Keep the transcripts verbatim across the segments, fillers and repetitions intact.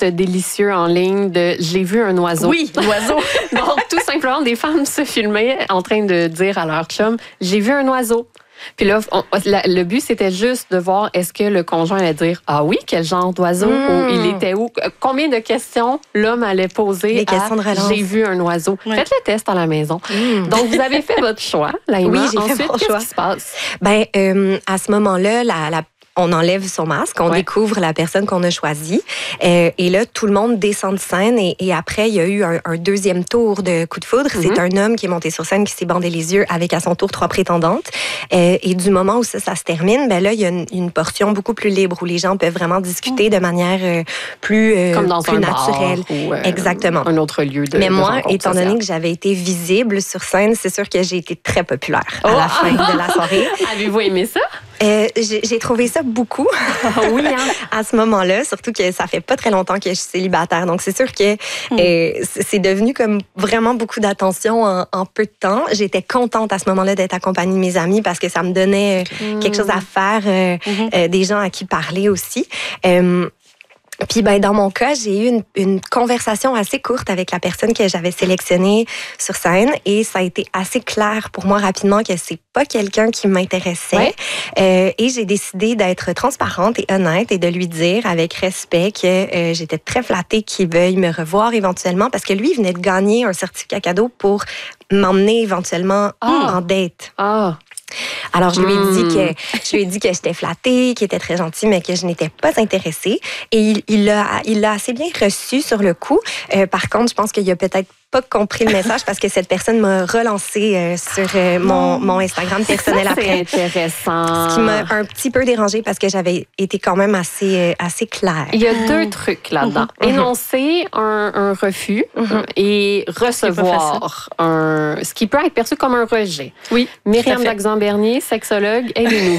post délicieux en ligne de « J'ai vu un oiseau ». Oui, l'oiseau. Donc, tout simplement, des femmes se filmaient en train de dire à leur chum « J'ai vu un oiseau ». Puis là, on, la, le but, c'était juste de voir est-ce que le conjoint allait dire « Ah oui, quel genre d'oiseau? Mmh. » ou « Il était où? » Combien de questions l'homme allait poser Les questions à de relance. « J'ai vu un oiseau ». Ouais. Faites le test à la maison. Mmh. Donc, vous avez fait votre choix, Laïma. Oui, j'ai Ensuite, fait mon qu'est-ce choix. qui se passe? Ben, euh, à ce moment-là, la, la on enlève son masque, on ouais. découvre la personne qu'on a choisie. Euh, et là, tout le monde descend de scène. Et, et après, il y a eu un, un deuxième tour de coup de foudre. Mm-hmm. C'est un homme qui est monté sur scène, qui s'est bandé les yeux avec à son tour trois prétendantes. Euh, et du moment où ça, ça se termine, ben là, il y a une, une portion beaucoup plus libre où les gens peuvent vraiment discuter mm-hmm. de manière euh, plus, euh, Comme dans plus un naturelle. Bar ou, euh, exactement. Un autre lieu de Mais de moi, étant sociale. donné que j'avais été visible sur scène, c'est sûr que j'ai été très populaire oh. à la fin de la soirée. Avez-vous aimé ça? Euh, j'ai, j'ai trouvé ça beaucoup. oui, hein? À ce moment-là, surtout que ça fait pas très longtemps que je suis célibataire. Donc, c'est sûr que mm. euh, c'est devenu comme vraiment beaucoup d'attention en, en peu de temps. J'étais contente à ce moment-là d'être accompagnée de mes amis parce que ça me donnait mm. quelque chose à faire, euh, mm-hmm. euh, des gens à qui parler aussi. Euh, Puis ben dans mon cas, j'ai eu une, une conversation assez courte avec la personne que j'avais sélectionnée sur scène et ça a été assez clair pour moi rapidement que c'est pas quelqu'un qui m'intéressait. Ouais. Euh, et j'ai décidé d'être transparente et honnête et de lui dire avec respect que euh, j'étais très flattée qu'il veuille me revoir éventuellement parce que lui il venait de gagner un certificat cadeau pour m'emmener éventuellement ah. en date. Ah. Alors, je lui ai dit que je lui ai dit que j'étais flattée, qu'il était très gentil, mais que je n'étais pas intéressée. Et il, il l'a, il l'a assez bien reçu sur le coup. Euh, par contre, je pense qu'il a peut-être pas compris le message parce que cette personne m'a relancé euh, sur euh, mon, mon Instagram personnel ça, après. C'est intéressant. Ce qui m'a un petit peu dérangée parce que j'avais été quand même assez, euh, assez claire. Il y a deux trucs là-dedans. Mm-hmm. Énoncer un, un refus mm-hmm. et recevoir un, ce qui peut être perçu comme un rejet. Oui. Myriam Laxon-Bernier, sexologue, aidez-nous.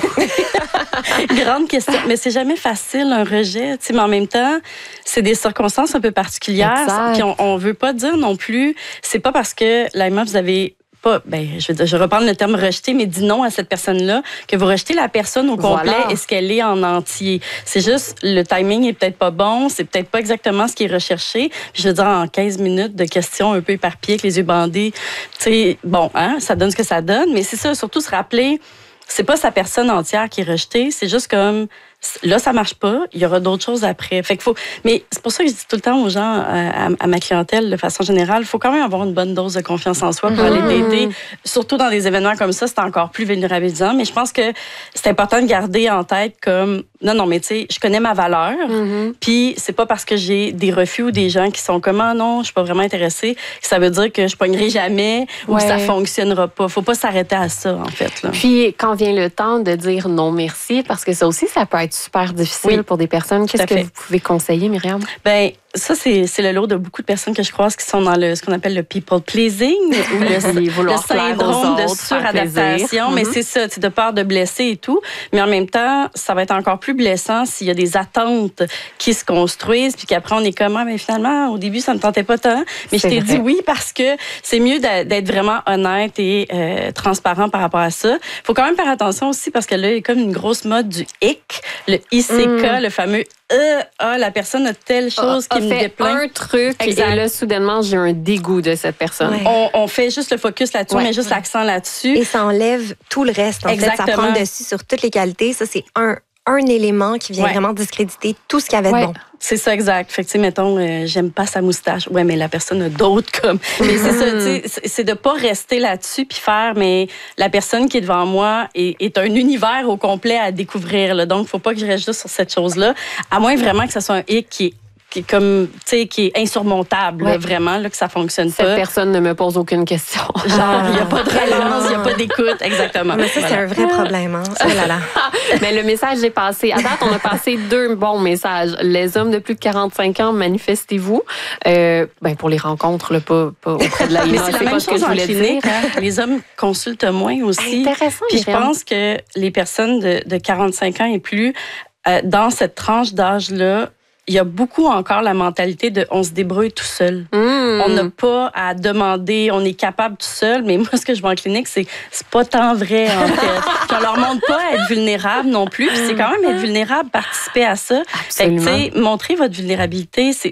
Grande question. Mais c'est jamais facile, un rejet. Mais en même temps, c'est des circonstances un peu particulières. Puis on, on veut pas dire non plus. C'est pas parce que, Laïma, vous avez pas, ben, je vais, je vais reprendre le terme rejeter, mais dis non à cette personne-là, que vous rejetez la personne au complet voilà. et ce qu'elle est en entier. C'est juste, le timing est peut-être pas bon, c'est peut-être pas exactement ce qui est recherché. Puis je veux dire, en quinze minutes de questions un peu éparpillées, avec les yeux bandés, tu sais, bon, hein, ça donne ce que ça donne, mais c'est ça, surtout se rappeler, c'est pas sa personne entière qui est rejetée, c'est juste comme, là, ça marche pas, il y aura d'autres choses après. Fait qu'il faut, mais c'est pour ça que je dis tout le temps aux gens, à, à ma clientèle, de façon générale, il faut quand même avoir une bonne dose de confiance en soi pour mmh. aller dater. Surtout dans des événements comme ça, c'est encore plus vulnérabilisant. Mais je pense que c'est important de garder en tête comme, non, non, mais tu sais, je connais ma valeur, mmh. puis c'est pas parce que j'ai des refus ou des gens qui sont comme, ah non, je suis pas vraiment intéressée, que ça veut dire que je pognerai jamais ou ouais. que ça fonctionnera pas. Faut pas s'arrêter à ça, en fait. Là. Puis, quand vient le temps de dire non merci, parce que ça aussi, ça peut être super difficile oui, pour des personnes. Qu'est-ce que vous pouvez conseiller, Myriam? Bien, ça, c'est, c'est le lot de beaucoup de personnes que je croise qui sont dans le, ce qu'on appelle le people pleasing ou le, le syndrome de suradaptation. Mais mm-hmm. c'est ça, de peur de blesser et tout. Mais en même temps, ça va être encore plus blessant s'il y a des attentes qui se construisent puis qu'après, on est comme, ah, mais finalement, au début, ça ne me tentait pas tant. Mais c'est je t'ai vrai. dit oui parce que c'est mieux d'être vraiment honnête et euh, transparent par rapport à ça. Il faut quand même faire attention aussi parce que là, il y a comme une grosse mode du hic, le I C K, mm. le fameux euh, ah, la personne a telle chose a, qui a me fait déplaît. un truc exact. Et là, soudainement, j'ai un dégoût de cette personne. Ouais. On, on fait juste le focus là-dessus, ouais. on met juste l'accent là-dessus. Et ça enlève tout le reste. En Exactement. fait, ça prend le dessus sur toutes les qualités. Ça, c'est un, un élément qui vient ouais. vraiment discréditer tout ce qu'il y avait de ouais. bon. C'est ça, exact. Fait que, tu sais, mettons, euh, j'aime pas sa moustache. Ouais, mais la personne a d'autres comme. Mais c'est ça, tu sais, c'est de pas rester là-dessus puis faire, mais la personne qui est devant moi est, est un univers au complet à découvrir, là. Donc, faut pas que je reste juste sur cette chose-là. À moins vraiment que ça soit un hic qui est qui est comme, tu sais, qui est insurmontable, ouais. là, vraiment, là, que ça fonctionne Cette pas. Cette personne ne me pose aucune question. Genre, il n'y a pas de relance, il n'y a pas d'écoute, exactement. Mais ça, voilà. c'est un vrai problème, hein. Oh là là. Mais le message est passé. À date, on a passé deux bons messages. Les hommes de plus de quarante-cinq ans, manifestez-vous. Euh, ben, pour les rencontres, là, pas, pas auprès de la Mais c'est, c'est la même pas ce que je voulais clinique, dire. Hein? Les hommes consultent moins aussi. Intéressant. Puis je pense que les personnes de, de quarante-cinq ans et plus, euh, dans cette tranche d'âge-là, il y a beaucoup encore la mentalité de on se débrouille tout seul. Mmh. On n'a pas à demander, on est capable tout seul. Mais moi, ce que je vois en clinique, c'est c'est pas tant vrai. En fait. Puis on leur montre pas à être vulnérable non plus. Puis c'est quand même être vulnérable, participer à ça. Fait que, tu sais, montrer votre vulnérabilité, c'est